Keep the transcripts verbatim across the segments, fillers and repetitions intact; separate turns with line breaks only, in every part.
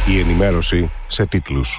Η ενημέρωση σε τίτλους.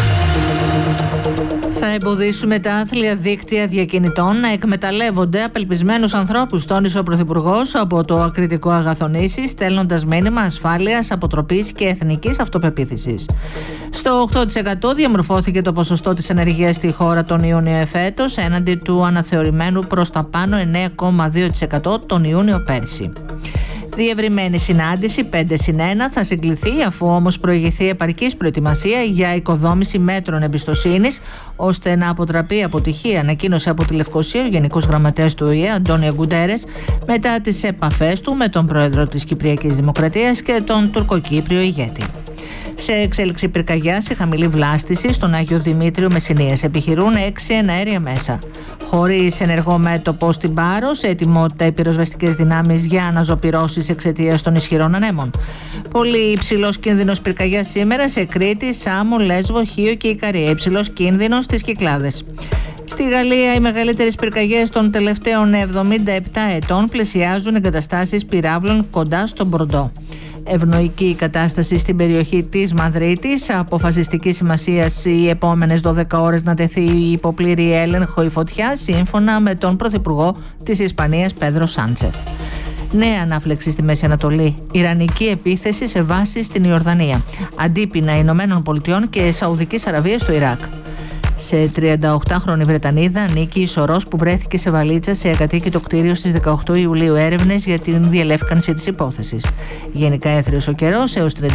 Θα εμποδίσουμε τα άθλια δίκτυα διακινητών να εκμεταλλεύονται απελπισμένους ανθρώπους, τόνισε ο Πρωθυπουργός από το ακριτικό Αγαθονήσι, στέλνοντας μήνυμα ασφάλειας, αποτροπής και εθνικής αυτοπεποίθησης. Στο οκτώ τοις εκατό διαμορφώθηκε το ποσοστό της ανεργίας στη χώρα τον Ιούνιο εφέτος, έναντι του αναθεωρημένου προς τα πάνω εννέα κόμμα δύο τοις εκατό τον Ιούνιο πέρσι. Διευρυμένη συνάντηση πέντε συν ένα θα συγκληθεί, αφού όμως προηγηθεί επαρκής προετοιμασία για οικοδόμηση μέτρων εμπιστοσύνης, ώστε να αποτραπεί αποτυχία, ανακοίνωσε από τη Λευκοσία ο Γενικός Γραμματέας του Ο Η Ε, Αντώνιο Γκουντέρες, μετά τις επαφές του με τον Πρόεδρο της Κυπριακής Δημοκρατίας και τον τουρκοκύπριο ηγέτη. Σε εξέλιξη πυρκαγιά σε χαμηλή βλάστηση στον Άγιο Δημήτριο Μεσσηνίας επιχειρούν έξι εναέρια μέσα. Χωρίς ενεργό μέτωπο στην Πάρο, σε ετοιμότητα οι πυροσβεστικές δυνάμεις για αναζωπυρώσεις εξαιτίας των ισχυρών ανέμων. Πολύ υψηλός κίνδυνος πυρκαγιάς σήμερα σε Κρήτη, Σάμο, Λέσβο, Χίο και Ικαρία. Υψηλός κίνδυνος στις Κυκλάδες. Στη Γαλλία, οι μεγαλύτερες πυρκαγιές των τελευταίων εβδομήντα επτά ετών πλησιάζουν εγκαταστάσεις πυράβλων κοντά στον Μπορντό. Ευνοϊκή η κατάσταση στην περιοχή της Μαδρίτης. Αποφασιστική σημασία οι επόμενες δώδεκα ώρες να τεθεί υπό πλήρη έλεγχο η φωτιά, σύμφωνα με τον Πρωθυπουργό της Ισπανίας Πέδρο Σάντσεθ. Νέα ανάφλεξη στη Μέση Ανατολή. Ιρανική επίθεση σε βάσεις στην Ιορδανία. Αντίπεινα Ηνωμένων Πολιτειών και Σαουδικής Αραβίας στο Ιράκ. Σε τριανταοκτάχρονη Βρετανίδα ανήκει η σωρός που βρέθηκε σε βαλίτσα σε ακατοίκητο κτίριο στις δεκαοκτώ Ιουλίου. Έρευνες για την διελεύκανση της υπόθεσης. Γενικά έθριος ο καιρός έως τριάντα